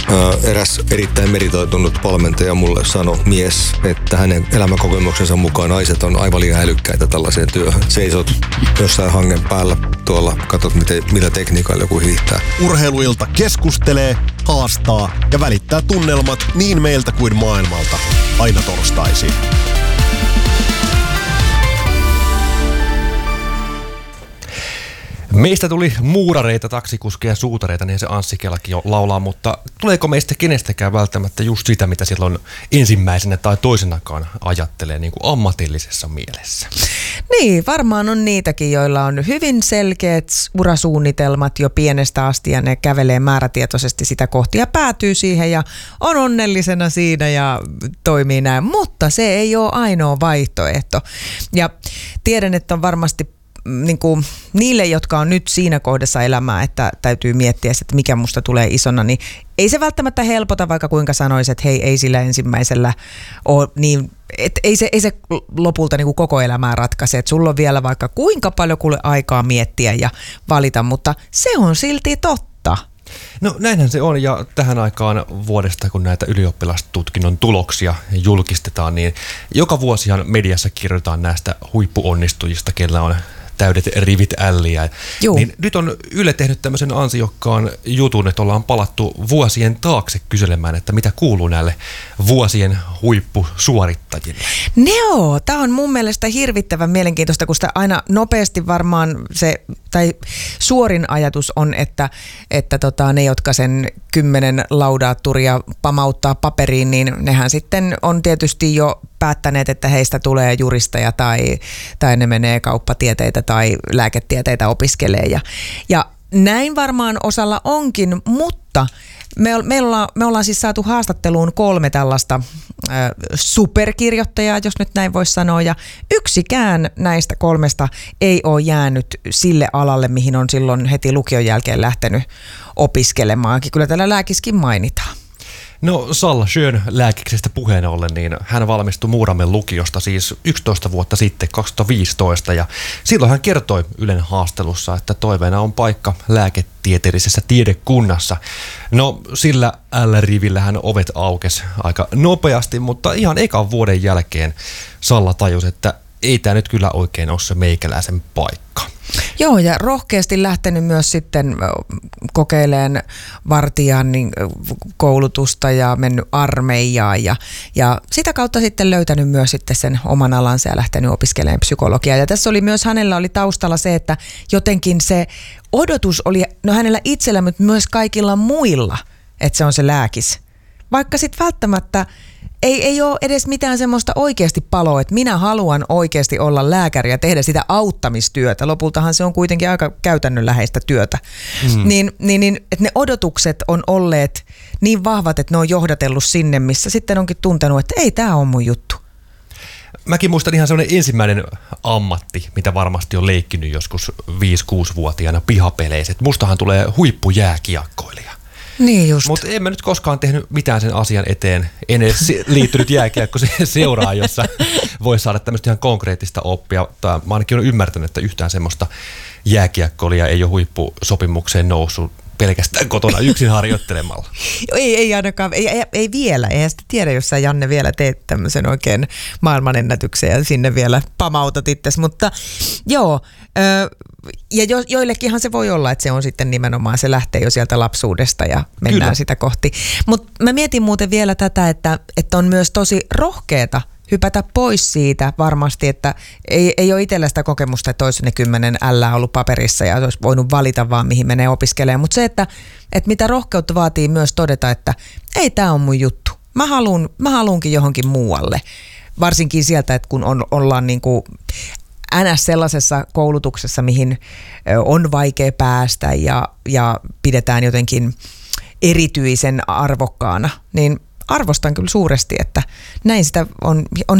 Eräs erittäin meritoitunut valmentaja mulle sanoi, mies, että hänen elämänkokemuksensa mukaan naiset on aivan liian älykkäitä tällaiseen työhön. Seisot jossain hangen päällä tuolla, katsot mitä tekniikalla joku hiihtää. Urheiluilta keskustelee, haastaa ja välittää tunnelmat niin meiltä kuin maailmalta. Aina torstaisin. Meistä tuli muurareita, taksikuskeja ja suutareita, niin se Anssi Kelakin jo laulaa, mutta tuleeko meistä kenestäkään välttämättä just sitä, mitä silloin ensimmäisenä tai toisenakaan ajattelee niin kuin ammatillisessa mielessä? Niin, varmaan on niitäkin, joilla on hyvin selkeät urasuunnitelmat jo pienestä asti ja ne kävelee määrätietoisesti sitä kohti ja päätyy siihen ja on onnellisena siinä ja toimii näin, mutta se ei ole ainoa vaihtoehto. Ja tiedän, että on varmasti niin kuin niille, jotka on nyt siinä kohdassa elämää, että täytyy miettiä, että mikä musta tulee isona, niin ei se välttämättä helpota, vaikka kuinka sanoisi, että hei, ei sillä ensimmäisellä ole niin, että ei se lopulta niin kuin koko elämää ratkaise, että sulla on vielä vaikka kuinka paljon kuule aikaa miettiä ja valita, mutta se on silti totta. No näinhän se on, ja tähän aikaan vuodesta, kun näitä ylioppilastutkinnon tuloksia julkistetaan, niin joka vuosihan mediassa kirjoitetaan näistä huippuonnistujista, kellä on täydet rivit älliä. Niin nyt on Yle tehnyt tämmöisen ansiokkaan jutun, että ollaan palattu vuosien taakse kyselemään, että mitä kuuluu näille vuosien huippusuorittajille. Joo, tämä on mun mielestä hirvittävän mielenkiintoista, kun sitä aina nopeasti varmaan se, tai suorin ajatus on, että ne, jotka sen 10 laudaatturia pamauttaa paperiin, niin nehän sitten on tietysti jo päättäneet, että heistä tulee juristeja tai ne menee kauppatieteitä tai lääketieteitä opiskelee. Ja näin varmaan osalla onkin, mutta me ollaan siis saatu haastatteluun 3 tällaista superkirjoittajaa, jos nyt näin voisi sanoa, ja yksikään näistä 3 ei ole jäänyt sille alalle, mihin on silloin heti lukion jälkeen lähtenyt opiskelemaan. Kyllä täällä lääkiskin mainitaan. No Salla Schön lääkiksestä puheen ollen, niin hän valmistui Muuramen lukiosta siis 11 vuotta sitten, 2015, ja silloin hän kertoi Ylen haastelussa, että toiveena on paikka lääketieteellisessä tiedekunnassa. No sillä L-rivillä hän ovet aukesi aika nopeasti, mutta ihan ekan vuoden jälkeen Salla tajusi, että ei tämä nyt kyllä oikein ole se meikäläisen paikka. Joo, ja rohkeasti lähtenyt myös sitten kokeilemaan vartijan koulutusta ja mennyt armeijaan ja sitä kautta sitten löytänyt myös sitten sen oman alansa ja lähtenyt opiskelemaan psykologiaa. Ja tässä oli myös, hänellä oli taustalla se, että jotenkin se odotus oli, no hänellä itsellä, mutta myös kaikilla muilla, että se on se lääkis. Vaikka sitten välttämättä ei ole edes mitään semmoista oikeasti paloa, että minä haluan oikeasti olla lääkäri ja tehdä sitä auttamistyötä. Lopultahan se on kuitenkin aika käytännönläheistä työtä. Niin, että ne odotukset on olleet niin vahvat, että ne on johdatellut sinne, missä sitten onkin tuntenut, että ei tämä ole mun juttu. Mäkin muistan ihan semmoinen ensimmäinen ammatti, mitä varmasti on leikkinyt joskus 5-6-vuotiaana pihapeleissä. Mustahan tulee huippujääkiekkoilija. Niin just. Mutta en mä nyt koskaan tehnyt mitään sen asian eteen. En edes liittynyt jääkiekko-seuraan, jossa voi saada tämmöistä ihan konkreettista oppia. Mä ainakin olen ymmärtänyt, että yhtään semmoista jääkiekkoilijaa ei ole huippusopimukseen noussut pelkästään kotona yksin harjoittelemalla. Ei ainakaan, ei vielä. Eihän sitä tiedä, jos sä Janne vielä teet tämmöisen oikein maailmanennätyksen ja sinne vielä pamautat itses. Mutta joo, ja joillekinhan se voi olla, että se on sitten nimenomaan, se lähtee jo sieltä lapsuudesta ja mennään Kyllä. sitä kohti. Mutta mä mietin muuten vielä tätä, että on myös tosi rohkeata hypätä pois siitä varmasti, että ei ole itsellä sitä kokemusta, että olisi ne 10 L ollut paperissa ja olisi voinut valita vaan mihin menee opiskelemaan. Mutta se, että mitä rohkeutta vaatii myös todeta, että ei tämä on mun juttu. Mä haluunkin johonkin muualle. Varsinkin sieltä, että kun ollaan niin kuin NS sellaisessa koulutuksessa, mihin on vaikea päästä ja pidetään jotenkin erityisen arvokkaana, niin arvostan kyllä suuresti, että näin sitä on